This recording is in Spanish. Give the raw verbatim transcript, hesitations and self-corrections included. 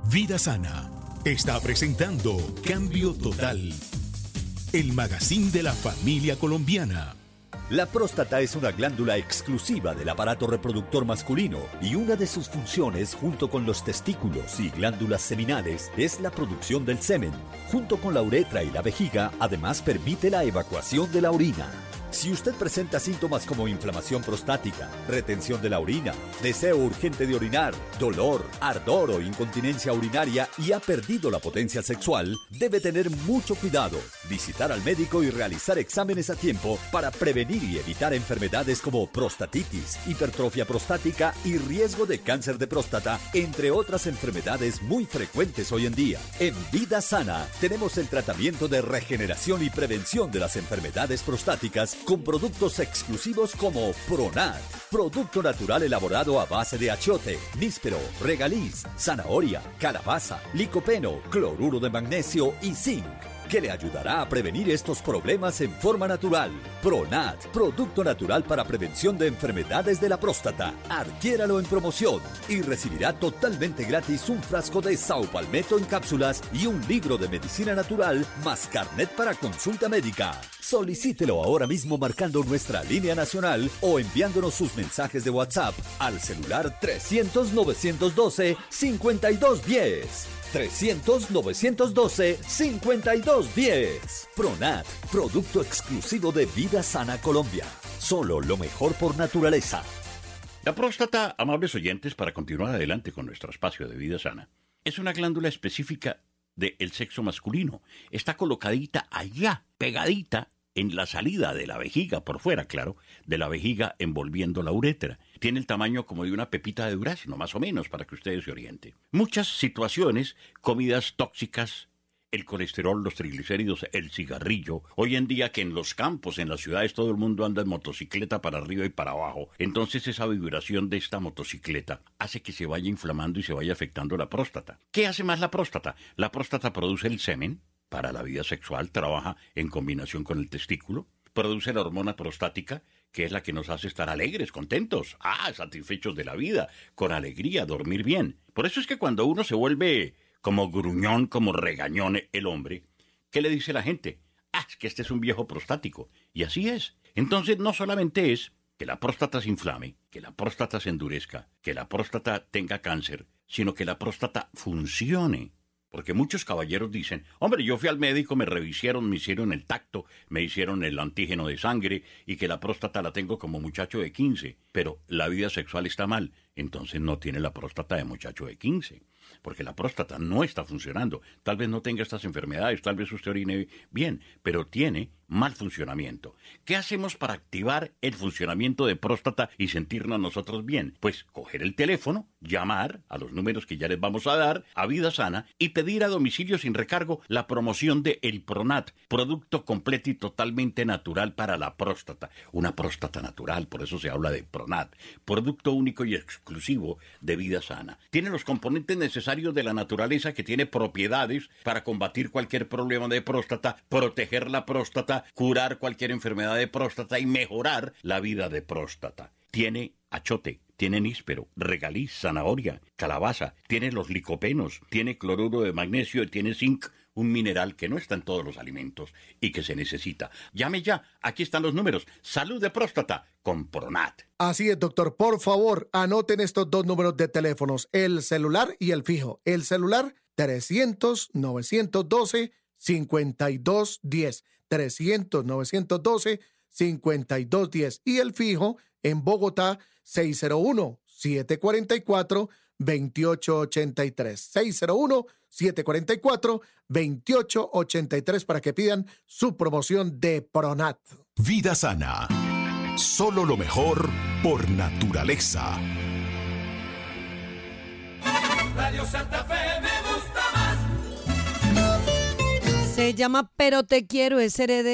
Vida Sana está presentando Cambio Total, el magazine de la familia colombiana. La próstata es una glándula exclusiva del aparato reproductor masculino y una de sus funciones, junto con los testículos y glándulas seminales, es la producción del semen. Junto con la uretra y la vejiga, además permite la evacuación de la orina. Si usted presenta síntomas como inflamación prostática, retención de la orina, deseo urgente de orinar, dolor, ardor o incontinencia urinaria y ha perdido la potencia sexual, debe tener mucho cuidado, visitar al médico y realizar exámenes a tiempo para prevenir y evitar enfermedades como prostatitis, hipertrofia prostática y riesgo de cáncer de próstata, entre otras enfermedades muy frecuentes hoy en día. En Vida Sana tenemos el tratamiento de regeneración y prevención de las enfermedades prostáticas con productos exclusivos como Pronat, producto natural elaborado a base de achiote, níspero, regaliz, zanahoria, calabaza, licopeno, cloruro de magnesio y zinc, que le ayudará a prevenir estos problemas en forma natural. Pronat, producto natural para prevención de enfermedades de la próstata. Adquiéralo en promoción y recibirá totalmente gratis un frasco de Saupalmeto en cápsulas y un libro de medicina natural más carnet para consulta médica. Solicítelo ahora mismo marcando nuestra línea nacional o enviándonos sus mensajes de WhatsApp al celular trescientos, novecientos doce, cincuenta y dos diez. trescientos, novecientos doce, cincuenta y dos diez. Pronat, producto exclusivo de Vida Sana Colombia. Solo lo mejor por naturaleza. La próstata, amables oyentes, para continuar adelante con nuestro espacio de Vida Sana, es una glándula específica del sexo masculino. Está colocadita allá, pegadita en la salida de la vejiga, por fuera, claro, de la vejiga envolviendo la uretra. Tiene el tamaño como de una pepita de durazno, más o menos, para que ustedes se orienten. Muchas situaciones, comidas tóxicas, el colesterol, los triglicéridos, el cigarrillo. Hoy en día que en los campos, en las ciudades, todo el mundo anda en motocicleta para arriba y para abajo. Entonces esa vibración de esta motocicleta hace que se vaya inflamando y se vaya afectando la próstata. ¿Qué hace más la próstata? La próstata produce el semen. Para la vida sexual, trabaja en combinación con el testículo, produce la hormona prostática, que es la que nos hace estar alegres, contentos, ah, satisfechos de la vida, con alegría, dormir bien. Por eso es que cuando uno se vuelve como gruñón, como regañón el hombre, ¿qué le dice la gente? Ah, es que este es un viejo prostático. Y así es. Entonces no solamente es que la próstata se inflame, que la próstata se endurezca, que la próstata tenga cáncer, sino que la próstata funcione. Porque muchos caballeros dicen, hombre, yo fui al médico, me revisaron, me hicieron el tacto, me hicieron el antígeno de sangre y que la próstata la tengo como muchacho de quince, pero la vida sexual está mal, entonces no tiene la próstata de muchacho de quince, porque la próstata no está funcionando. Tal vez no tenga estas enfermedades, tal vez usted orine bien, pero tiene mal funcionamiento. ¿Qué hacemos para activar el funcionamiento de próstata y sentirnos nosotros bien? Pues coger el teléfono, llamar a los números que ya les vamos a dar, a Vida Sana, y pedir a domicilio sin recargo la promoción de el Pronat, producto completo y totalmente natural para la próstata. Una próstata natural, por eso se habla de Pronat, producto único y exclusivo de Vida Sana. Tiene los componentes necesarios de la naturaleza, que tiene propiedades para combatir cualquier problema de próstata, proteger la próstata, curar cualquier enfermedad de próstata y mejorar la vida de próstata. Tiene achiote, tiene níspero, regaliz, zanahoria, calabaza, tiene los licopenos, tiene cloruro de magnesio y tiene zinc, un mineral que no está en todos los alimentos y que se necesita. Llame ya, aquí están los números. Salud de próstata con Pronat. Así es, doctor. Por favor, anoten estos dos números de teléfonos, el celular y el fijo. El celular, trescientos, novecientos doce, cincuenta y dos diez. trescientos, novecientos doce, cincuenta y dos diez. Y el fijo en Bogotá, seis cero uno, siete cuatro cuatro, dos ocho ocho tres. seis cero uno, siete cuatro cuatro, dos ocho ocho tres para que pidan su promoción de Pronat. Vida Sana. Solo lo mejor por naturaleza. Radio Santa Fe me gusta más. Se llama Pero Te Quiero, es heredero.